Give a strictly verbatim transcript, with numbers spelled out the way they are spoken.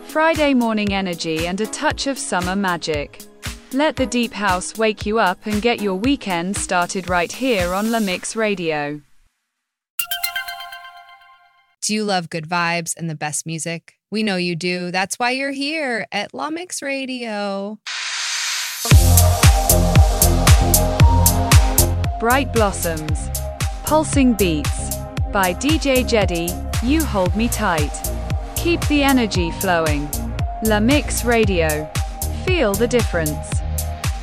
Friday morning energy and a touch of summer magic. Let the deep house wake you up and get your weekend started right here on La Mix Radio. Do you love good vibes and the best music? We know you do. That's why you're here at La Mix Radio. Bright Blossoms, Pulsing Beats by D J Jedi, You Hold Me Tight. Keep the energy flowing. La Mix Radio. Feel the difference.